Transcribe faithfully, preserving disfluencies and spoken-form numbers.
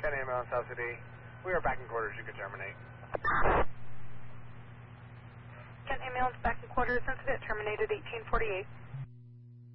Kent ambulance, South City. We are back in quarters. You can terminate. Kent ambulance back in quarters. Incident terminated eighteen forty-eight.